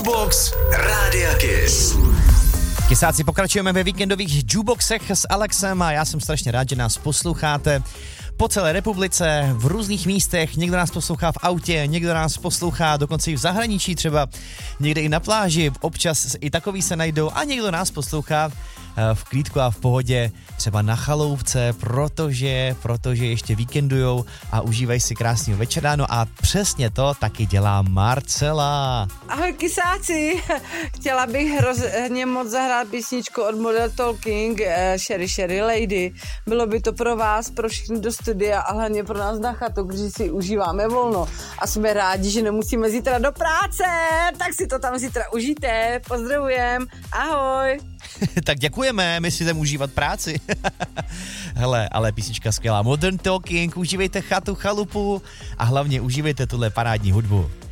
Jukebox Rádia Kiss. Kysáci, pokračujeme ve víkendových jukeboxech s Alexem a já jsem strašně rád, že nás posloucháte po celé republice, v různých místech. Někdo nás poslouchá v autě, někdo nás poslouchá dokonce i v zahraničí, třeba někde i na pláži, občas i takový se najdou, a někdo nás poslouchá v klídku a v pohodě, třeba na chaloupce, protože ještě víkendujou a užívají si krásný večera. No a přesně to taky dělá Marcela. Ahoj kysáci, chtěla bych hrozně moc zahrát písničku od Model Talking, Sherry Sherry Lady. Bylo by to pro vás, pro všechny do studia a hlavně pro nás na chatu, když si užíváme volno a jsme rádi, že nemusíme zítra do práce, tak si to tam zítra užijte. Pozdravujem, ahoj. Tak děkujeme, my si jdeme užívat práci. Hele, ale písnička skvělá. Modern Talking, užívejte chatu, chalupu a hlavně užívejte tuhle parádní hudbu.